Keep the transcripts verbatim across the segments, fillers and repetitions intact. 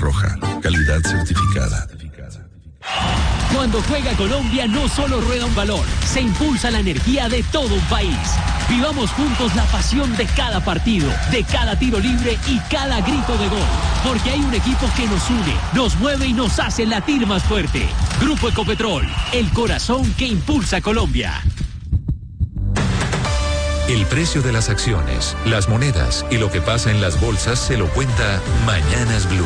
Roja, calidad certificada. Cuando juega Colombia no solo rueda un balón, se impulsa la energía de todo un país. Vivamos juntos la pasión de cada partido, de cada tiro libre y cada grito de gol. Porque hay un equipo que nos une, nos mueve y nos hace latir más fuerte. Grupo Ecopetrol, el corazón que impulsa a Colombia. El precio de las acciones, las monedas y lo que pasa en las bolsas se lo cuenta Mañanas Blue.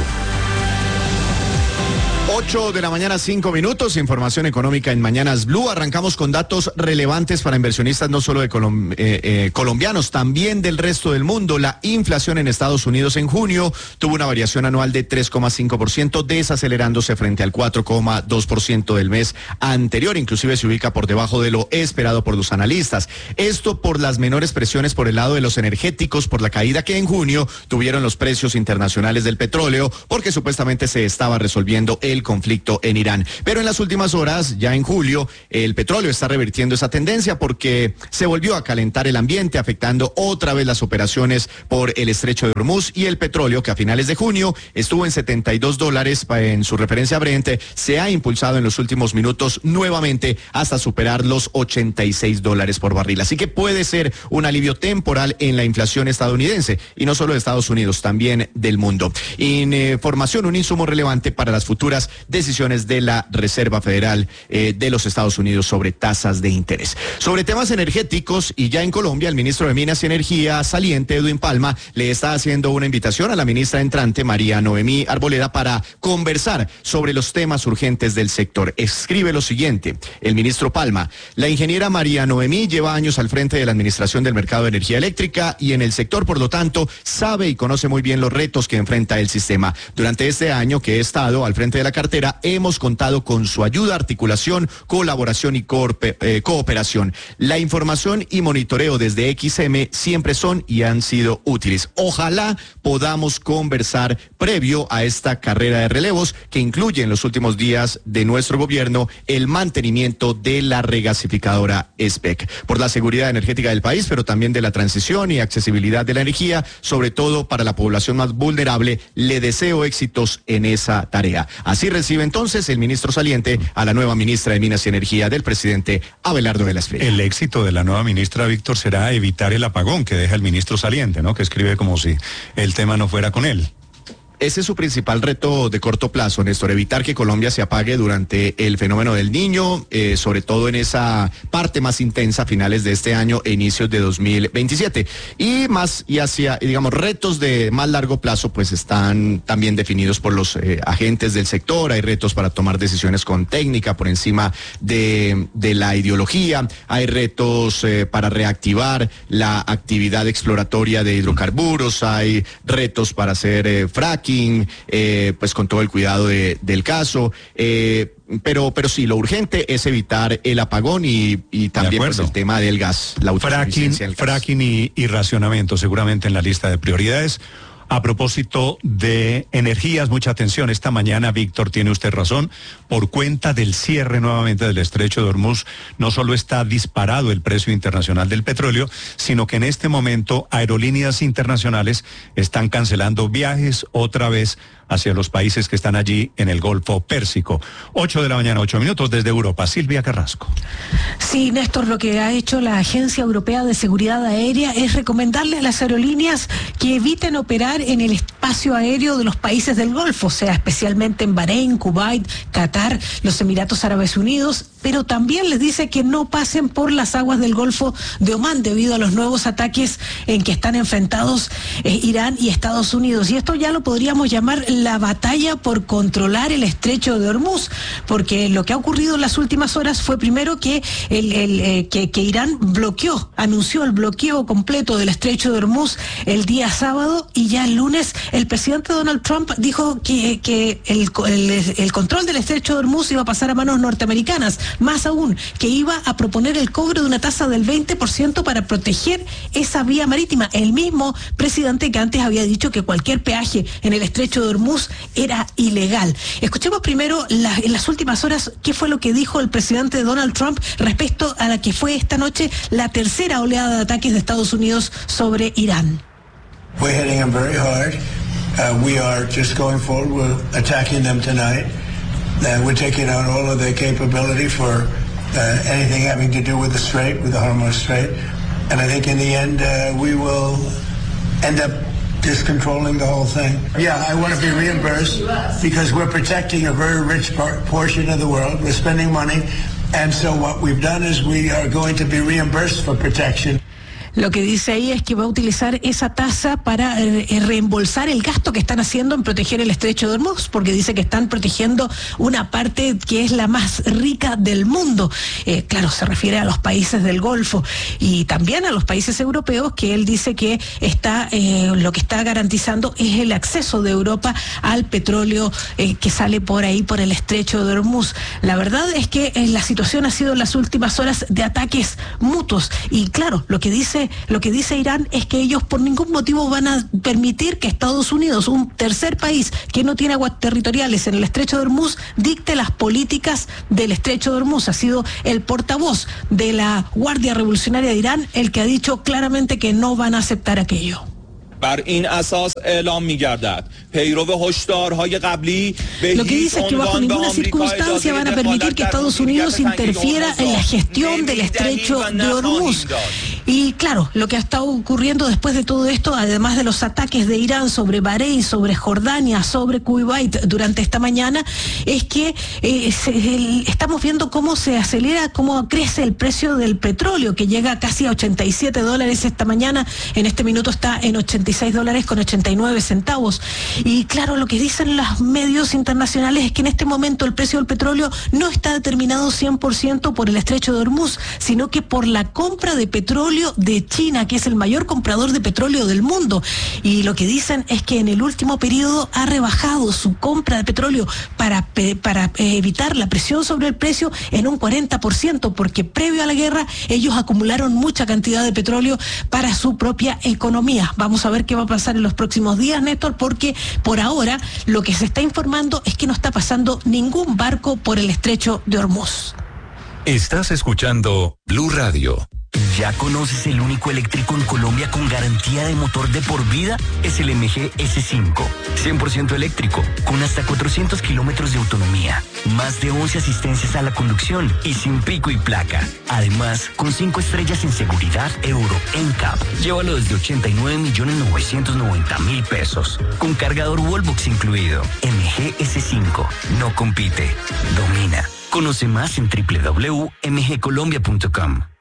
ocho de la mañana, cinco minutos, información económica en Mañanas Blue. Arrancamos con datos relevantes para inversionistas no solo de colom eh, eh, colombianos, también del resto del mundo. La inflación en Estados Unidos en junio tuvo una variación anual de tres coma cinco por ciento, desacelerándose frente al cuatro coma dos por ciento del mes anterior. Inclusive se ubica por debajo de lo esperado por los analistas. Esto por las menores presiones por el lado de los energéticos, por la caída que en junio tuvieron los precios internacionales del petróleo, porque supuestamente se estaba resolviendo el conflicto en Irán. Pero en las últimas horas, ya en julio, el petróleo está revirtiendo esa tendencia porque se volvió a calentar el ambiente, afectando otra vez las operaciones por el estrecho de Hormuz, y el petróleo, que a finales de junio estuvo en setenta y dos dólares en su referencia Brent, se ha impulsado en los últimos minutos nuevamente hasta superar los ochenta y seis dólares por barril. Así que puede ser un alivio temporal en la inflación estadounidense, y no solo de Estados Unidos, también del mundo. Información, un insumo relevante para las futuras decisiones de la Reserva Federal eh, de los Estados Unidos sobre tasas de interés. Sobre temas energéticos, y ya en Colombia, el ministro de Minas y Energía saliente, Edwin Palma, le está haciendo una invitación a la ministra entrante, María Noemí Arboleda, para conversar sobre los temas urgentes del sector. Escribe lo siguiente, el ministro Palma: la ingeniera María Noemí lleva años al frente de la administración del mercado de energía eléctrica y en el sector, por lo tanto, sabe y conoce muy bien los retos que enfrenta el sistema. Durante este año que he estado al frente de la cartera, hemos contado con su ayuda, articulación, colaboración y eh, cooperación. La información y monitoreo desde X M siempre son y han sido útiles. Ojalá podamos conversar previo a esta carrera de relevos que incluye en los últimos días de nuestro gobierno el mantenimiento de la regasificadora S P E C, por la seguridad energética del país, pero también de la transición y accesibilidad de la energía, sobre todo para la población más vulnerable. Le deseo éxitos en esa tarea. Así recibe entonces el ministro saliente a la nueva ministra de Minas y Energía del presidente Abelardo de la Espriella. El éxito de la nueva ministra, Víctor, será evitar el apagón que deja el ministro saliente, ¿no? Que escribe como si el tema no fuera con él. Ese es su principal reto de corto plazo, Néstor, evitar que Colombia se apague durante el fenómeno del Niño, eh, sobre todo en esa parte más intensa a finales de este año e inicios de dos mil veintisiete. Y más, y hacia, digamos, retos de más largo plazo, pues están también definidos por los eh, agentes del sector. Hay retos para tomar decisiones con técnica por encima de, de la ideología. Hay retos eh, para reactivar la actividad exploratoria de hidrocarburos. Hay retos para hacer eh, fracking. Eh, pues con todo el cuidado de, del caso, eh, pero pero sí, lo urgente es evitar el apagón y, y también pues, el tema del gas, la autosuficiencia del gas. Fracking y, y racionamiento seguramente en la lista de prioridades. A propósito de energías, mucha atención. Esta mañana, Víctor, tiene usted razón, por cuenta del cierre nuevamente del estrecho de Hormuz, no solo está disparado el precio internacional del petróleo, sino que en este momento aerolíneas internacionales están cancelando viajes otra vez hacia los países que están allí en el Golfo Pérsico. Ocho de la mañana, ocho minutos desde Europa. Silvia Carrasco. Sí, Néstor, lo que ha hecho la Agencia Europea de Seguridad Aérea es recomendarle a las aerolíneas que eviten operar en el espacio aéreo de los países del Golfo, o sea, especialmente en Bahrein, Kuwait, Qatar, los Emiratos Árabes Unidos, pero también les dice que no pasen por las aguas del Golfo de Omán debido a los nuevos ataques en que están enfrentados eh, Irán y Estados Unidos. Y esto ya lo podríamos llamar la batalla por controlar el estrecho de Hormuz, porque lo que ha ocurrido en las últimas horas fue primero que, el, el, eh, que, que Irán bloqueó, anunció el bloqueo completo del estrecho de Hormuz el día sábado, y ya el lunes el presidente Donald Trump dijo que, que el, el, el control del estrecho de Hormuz iba a pasar a manos norteamericanas, más aún, que iba a proponer el cobro de una tasa del veinte por ciento para proteger esa vía marítima. El mismo presidente que antes había dicho que cualquier peaje en el estrecho de Hormuz era ilegal. Escuchemos primero la, en las últimas horas qué fue lo que dijo el presidente Donald Trump respecto a la que fue esta noche la tercera oleada de ataques de Estados Unidos sobre Irán. We're hitting them very hard. Uh, we are just going forward. We're attacking them tonight. Uh, we're taking out all of their capability for uh, anything having to do with the Strait, with the Hormuz Strait. And I think in the end, uh, we will end up just controlling the whole thing. Yeah, I want to be reimbursed because we're protecting a very rich par- portion of the world. We're spending money. And so what we've done is we are going to be reimbursed for protection. Lo que dice ahí es que va a utilizar esa tasa para eh, reembolsar el gasto que están haciendo en proteger el estrecho de Hormuz, porque dice que están protegiendo una parte que es la más rica del mundo. Eh, claro, se refiere a los países del Golfo y también a los países europeos, que él dice que está eh, lo que está garantizando es el acceso de Europa al petróleo eh, que sale por ahí, por el estrecho de Hormuz. La verdad es que eh, la situación ha sido en las últimas horas de ataques mutuos y claro, lo que dice Lo que dice Irán es que ellos por ningún motivo van a permitir que Estados Unidos, un tercer país que no tiene aguas territoriales en el estrecho de Hormuz, dicte las políticas del estrecho de Hormuz. Ha sido el portavoz de la Guardia Revolucionaria de Irán el que ha dicho claramente que no van a aceptar aquello. Lo que dice es que bajo ninguna circunstancia van a permitir que Estados Unidos interfiera en la gestión del estrecho de Hormuz. Y claro, lo que ha estado ocurriendo después de todo esto, además de los ataques de Irán sobre Bahrein, sobre Jordania, sobre Kuwait durante esta mañana, es que eh, se, el, estamos viendo cómo se acelera, cómo crece el precio del petróleo, que llega casi a ochenta y siete dólares esta mañana. En este minuto está en ochenta y seis dólares con ochenta y nueve centavos. Y claro, lo que dicen los medios internacionales es que en este momento el precio del petróleo no está determinado cien por ciento por el estrecho de Hormuz, sino que por la compra de petróleo de China, que es el mayor comprador de petróleo del mundo. Y lo que dicen es que en el último periodo ha rebajado su compra de petróleo para, para evitar la presión sobre el precio en un cuarenta por ciento, porque previo a la guerra ellos acumularon mucha cantidad de petróleo para su propia economía. Vamos a ver qué va a pasar en los próximos días, Néstor, porque por ahora lo que se está informando es que no está pasando ningún barco por el estrecho de Hormuz. Estás escuchando Blue Radio. ¿Ya conoces el único eléctrico en Colombia con garantía de motor de por vida? Es el M G S cinco. cien por ciento eléctrico, con hasta cuatrocientos kilómetros de autonomía, más de once asistencias a la conducción y sin pico y placa. Además, con cinco estrellas en seguridad Euro N C A P. Llévalo desde ochenta y nueve millones novecientos noventa mil pesos, con cargador Wallbox incluido. M G S cinco. No compite, domina. Conoce más en doble u doble u doble u punto m g colombia punto com.